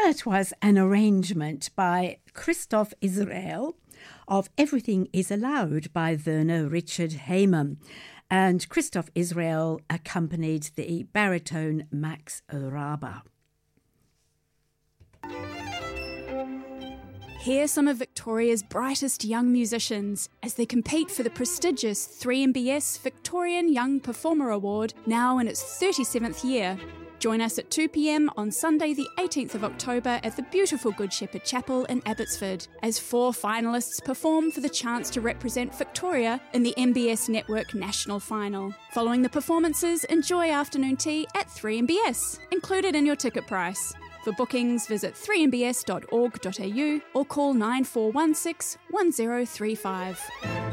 That was an arrangement by Christoph Israel of Everything is Allowed by Werner Richard Heyman. And Christoph Israel accompanied the baritone Max Raber. Hear some of Victoria's brightest young musicians as they compete for the prestigious 3MBS Victorian Young Performer Award, now in its 37th year. Join us at 2 p.m. on Sunday the 18th of October at the beautiful Good Shepherd Chapel in Abbotsford as 4 finalists perform for the chance to represent Victoria in the MBS Network National Final. Following the performances, enjoy afternoon tea at 3MBS, included in your ticket price. For bookings, visit 3mbs.org.au or call 9416 1035.